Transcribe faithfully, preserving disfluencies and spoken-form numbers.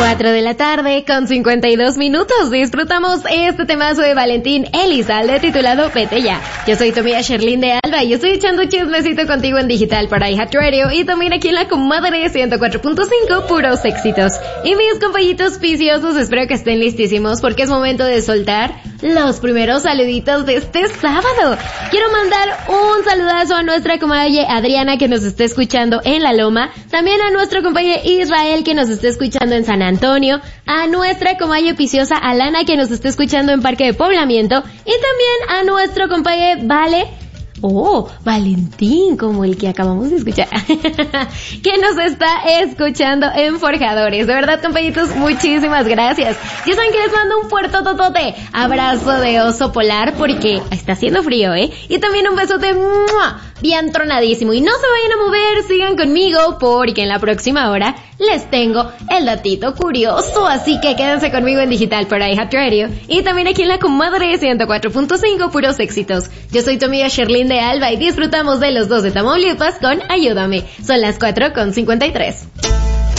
cuatro de la tarde con cincuenta y dos minutos. Disfrutamos este temazo de Valentín Elizalde titulado Vete Ya. Yo soy tu amiga Sherlyn de Alba y estoy echando chismecito contigo en digital para iHeart Radio y también aquí en la comadre ciento cuatro punto cinco, puros éxitos. Y mis compañitos viciosos, espero que estén listísimos porque es momento de soltar los primeros saluditos de este sábado. Quiero mandar un saludazo a nuestra comadre Adriana que nos está escuchando en La Loma, también a nuestro compañero Israel que nos está escuchando en San Antonio, a nuestra comadre piciosa Alana que nos está escuchando en Parque de Poblamiento y también a nuestro compañero Vale, oh, Valentín, como el que acabamos de escuchar, que nos está escuchando en Forjadores. De verdad, compañitos, muchísimas gracias. Ya saben que les mando un fuerte totote abrazo de oso polar porque está haciendo frío, ¿eh? Y también un besote ¡mua! Bien tronadísimo. Y no se vayan a mover, sigan conmigo porque en la próxima hora les tengo el datito curioso. Así que quédense conmigo en digital para iHeart Radio y también aquí en la comadre ciento cuatro punto cinco, puros éxitos. Yo soy tu amiga Sherlyn de Alba y disfrutamos de los dos de Tamaulipas con Ayúdame. Son las cuatro con cincuenta y tres.